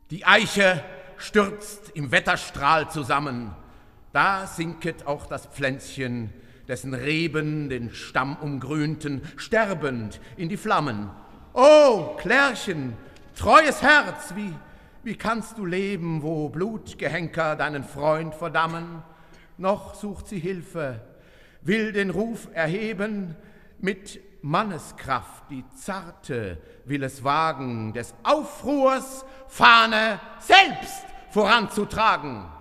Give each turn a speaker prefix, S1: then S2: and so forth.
S1: Die Eiche stürzt im Wetterstrahl zusammen, da sinket auch das Pflänzchen, dessen Reben den Stamm umgrünten, sterbend in die Flammen. O, Klärchen, treues Herz, wie kannst du leben, wo Blutgehenker deinen Freund verdammen? Noch sucht sie Hilfe, will den Ruf erheben, mit Manneskraft die Zarte will es wagen, des Aufruhrs Fahne selbst voranzutragen.